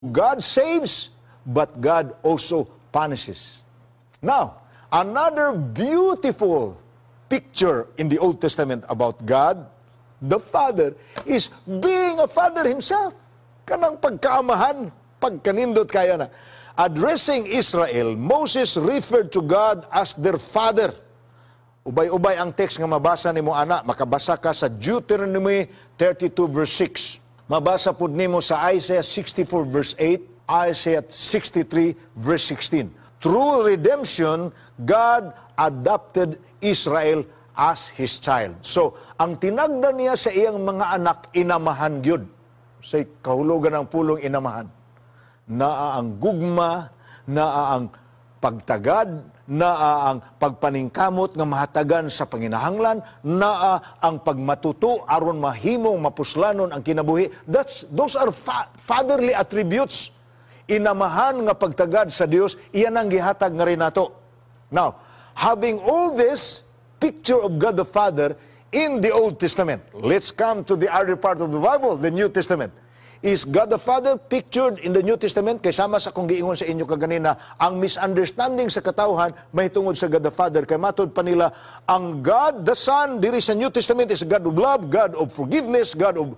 God saves, but God also punishes. Now, another beautiful picture in the Old Testament about God, the Father, is being a Father Himself. Kanang pagkaamahan, pagkanindot kaya na. Addressing Israel, Moses referred to God as their Father. Ubay-ubay ang text nga mabasa ni mo, anak. Makabasa ka sa Deuteronomy 32 verse 6. Mabasa po nimo sa Isaiah 64 verse 8, Isaiah 63 verse 16. Through redemption, God adopted Israel as His child. So, ang tinagda niya sa iyang mga anak, inamahan gyud. Say, kahulugan ng pulong inamahan. Naa ang gugma, naa ang pagtagad, naa ang pagpaningkamot nga mahatagan sa panginahanglan, naa ang pagmatuto aron mahimong mapuslanon ang kinabuhi. Those are fatherly attributes. Inamahan nga pagtagad sa Dios, iyan ang gihatag nga rin nato. Now, having all this picture of God the Father in the Old Testament, let's come to the other part of the Bible, the New Testament. Is God the Father pictured in the New Testament? Kaysama sa kung giingon sa inyo kaganina, ang misunderstanding sa katawhan may tungod sa God the Father. Kay matod pa nila, ang God the Son, diri sa New Testament, is God of love, God of forgiveness, God of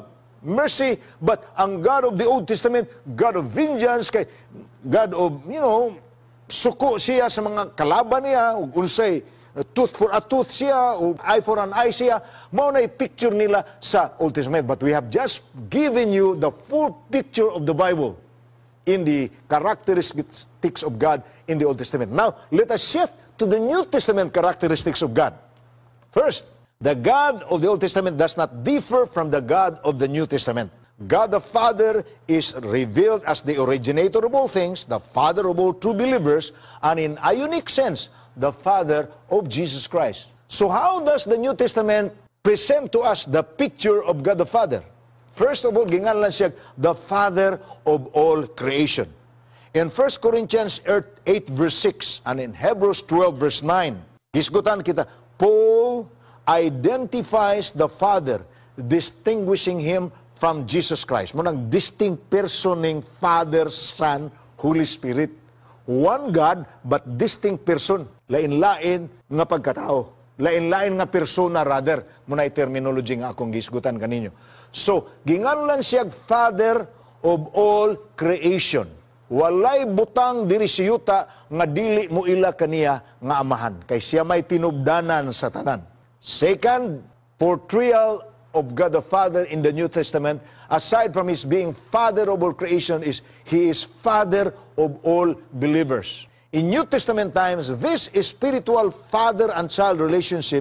mercy. But ang God of the Old Testament, God of vengeance, kay God of, suko siya sa mga kalaban niya, unsay, tooth for a tooth siya, o eye for an eye siya. Mao na picture nila sa Old Testament. But we have just given you the full picture of the Bible in the characteristics of God in the Old Testament. Now, let us shift to the New Testament characteristics of God. First, the God of the Old Testament does not differ from the God of the New Testament. God the Father is revealed as the originator of all things, the Father of all true believers, and in a unique sense, the Father of Jesus Christ. So how does the New Testament present to us the picture of God the Father? First of all, ginganlan siya, the Father of all creation. In 1 Corinthians 8 verse 6 and in Hebrews 12 verse 9, hisgutan kita, Paul identifies the Father, distinguishing Him from Jesus Christ. Munang distinct personing Father, Son, Holy Spirit. One God, but distinct person. Lain-lain nga pagkatao. Lain-lain nga persona rather. Muna'y terminology nga akong gisgutan kaninyo. So, ginganlan siya Father of all creation. Walay butang diri siyuta nga dili mo ila kaniya nga amahan. Kay siya may tinubdanan sa tanan. Second, portrayal of God the Father in the New Testament, aside from His being Father of all creation, is He is Father of all believers. In New Testament times, this spiritual father and child relationship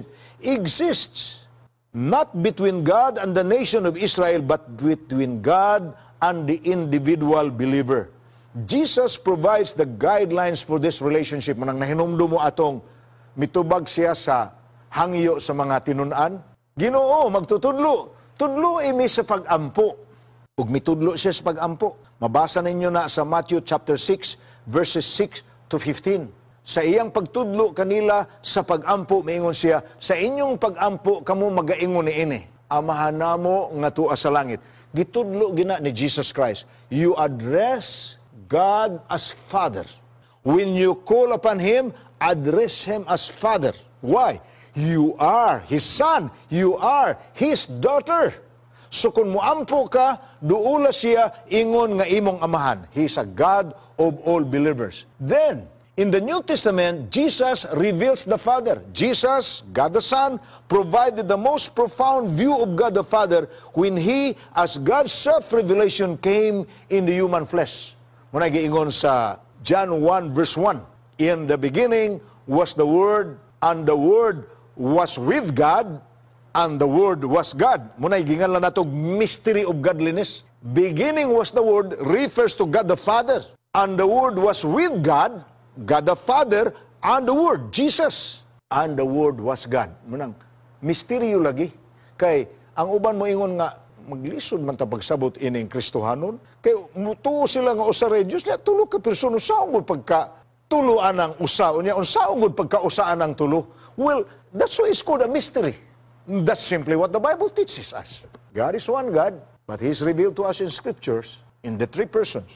exists not between God and the nation of Israel, but between God and the individual believer. Jesus provides the guidelines for this relationship. Manang nahinumdo mo atong mitubag siya sa hangyo sa mga tinunan. Ginoo, magtutudlo. Tudlo imi sa pag-ampo. Ug mitudlo siya sa pag-ampo. Mabasa ninyo na sa Matthew chapter 6, verses 6 to 15. Sa iyang pagtudlo kanila sa pag-ampo, maingon siya, sa inyong pag-ampo, kamo magaingon ni ini. Amahan namo nga tuwa sa langit. Gitudlo gina ni Jesus Christ. You address God as Father. When you call upon Him, address Him as Father. Why? You are His Son. You are His daughter. So kung muampo ka, duula siya ingon nga imong amahan. He is a God of all believers. Then, in the New Testament, Jesus reveals the Father. Jesus, God the Son, provided the most profound view of God the Father when He, as God's self-revelation, came in the human flesh. Muna giingon sa John 1 verse 1, in the beginning was the Word, and the Word was with God, and the Word was God. Muna ginganlan nato mystery of godliness. Beginning was the Word refers to God the Father, and the Word was with God, God the Father, and the Word, Jesus, and the Word was God. Munang misteryo lagi. Kay ang uban mo ingon nga maglisod man ta pagsabot ining Kristohanon. Kay mutuo sila nga usa ra Dios, nya tulo ka persono saong pagka tuluan ang usa unya unsaon pagka usaan ang tulo. Well, that's why it's called a mystery. That's simply what the Bible teaches us. God is one God, but He is revealed to us in Scriptures in the three persons